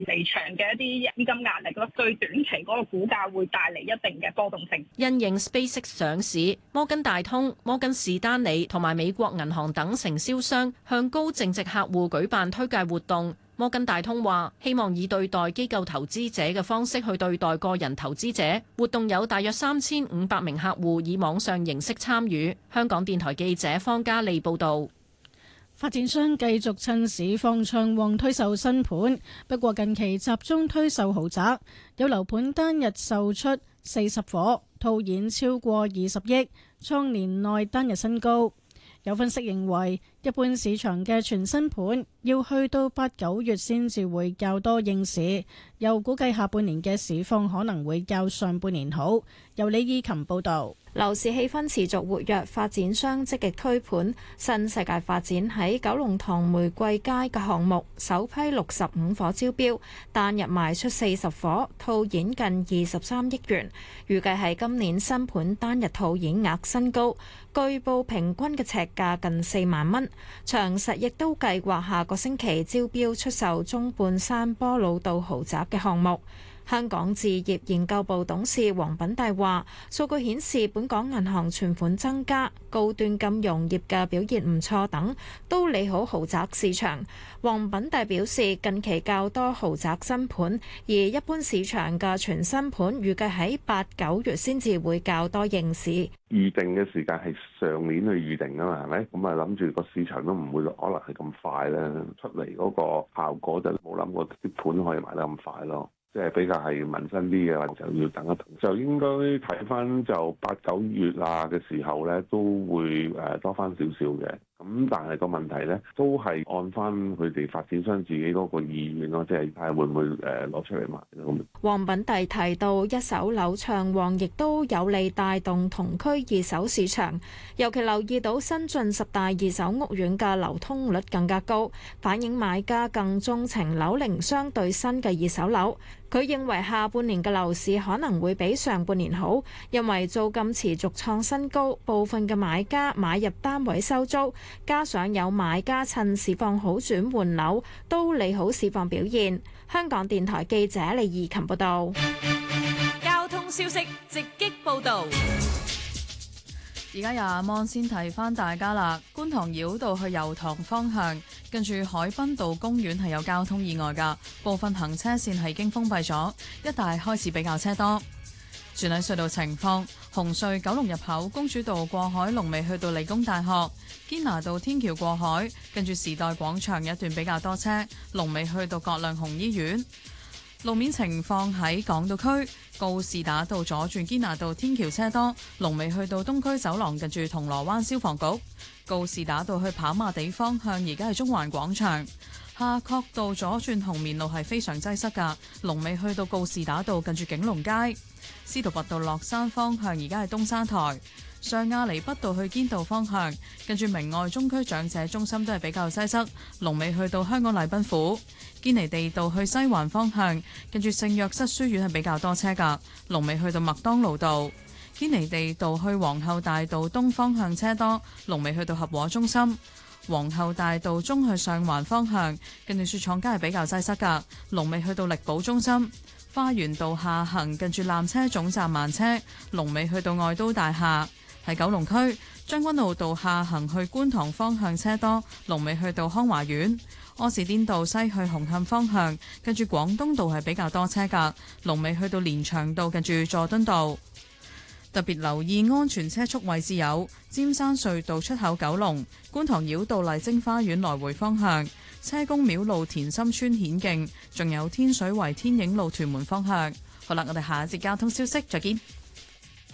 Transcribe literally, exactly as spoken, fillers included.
離場嘅一啲資金壓力咯，對短期嗰個股價會帶嚟一定嘅波動性。 因應 SpaceX 上市，摩根大通、摩根士丹利同埋美國銀行等承銷商向高淨值客戶舉辦推介活動。摩根大通話希望以對待機構投資者嘅方式去對待個人投資者。活動有大約三千五百名客戶以網上形式參與。香港電台記者方嘉利報導。 發展商繼續趁市況暢旺推售新盤，不過近期集中推售豪宅，有樓盤單日售出四十伙，套現超過二十億，創年內單日新高。有分析認為，一般市場嘅全新盤要去到八九月先至會較多應市，又估計下半年嘅市況可能會較上半年好。由李依琴報導。 樓市氣氛持續活躍，發展商積極推盤。新世界發展喺九龍塘玫瑰街嘅項目首批六十五伙招標，單日賣出四十伙，套現近二十三億元，預計係今年新盤單日套現額新高，據報平均嘅尺價近四萬蚊。長實亦都計劃下個星期招標出售中半山波老道豪宅嘅項目。香港置業研究部董事黃品大話，數據顯示本港銀行存款增加、高端金融業嘅表現唔錯等，都利好豪宅市場。黃品大表示，近期較多豪宅新盤，而一般市場嘅全新盤預計喺八九月先至會較多應市。 預定嘅時間係上年去預定啊嘛，係咪？咁啊諗住個市場都唔會可能係咁快咧，出嚟嗰個效果就冇諗過啲盤可以賣得咁快咯。即係比較係民生啲嘅，就要等一等，就應該睇翻就八九月啊嘅時候咧，都會誒多翻少少嘅。咁但係個問題咧，都係按翻佢哋發展商自己嗰個意願咯，即係睇下會唔會誒攞出嚟賣咯。 黃品第提到，一手樓暢旺，亦都有利帶動同區二手市場，尤其留意到新進十大二手屋苑嘅流通率更加高，反映買家更鍾情樓齡相對新嘅二手樓。佢認為下半年嘅樓市可能會比上半年好，因為租金持續創新高，部分嘅買家買入單位收租，加上有買家趁市況好轉換樓，都利好市況表現。香港電台記者李怡琴報道。 交通消息直擊報道。 而家廿蚊先提翻大家啦，觀塘繞道去油塘方向，跟住海濱道公園係有交通意外㗎，部分行車線係已經封閉咗，一帶開始比較車多。轉喺隧道情況，紅隧九龍入口公主道過海龍尾去到理工大學，堅拿道天橋過海，跟住時代廣場有一段比較多車，龍尾去到葛量洪醫院。路面情況喺港島區告士打道左轉堅拿道天橋車多，龍尾去到東區走廊近住銅鑼灣消防局。告士打道去跑馬地方向而家係中環廣場。夏慤道左轉紅棉路係非常擠塞㗎，龍尾去到告士打道近住景隆街。司徒拔道落山方向而家係東山台。上亞厘畢道去堅道方向，跟住明愛中區長者中心都係比較擠塞，龍尾去到香港禮賓府。堅尼地道去西環方向，跟住聖約瑟書院係比較多車㗎，龍尾去到麥當勞道。堅尼地道去皇后大道東方向車多，龍尾去到合和中心。皇后大道中去上環方向，跟住雪廠街係比較擠塞㗎，龍尾去到力寶中心。花園道下行近住纜車總站慢車，龍尾去到愛都大廈。喺九龍區將軍澳道下行去觀塘方向車多，龍尾去到康華苑。柯士甸道西去紅磡方向，跟住廣東道係比較多車㗎，龍尾去到連翔道近住佐敦道。特別留意安全車速位置有尖山隧道出口九龍、觀塘繞道麗晶花園來回方向、車公廟路田心村顯徑，仲有天水圍天影路屯門方向。好啦，我哋下一節交通消息再見。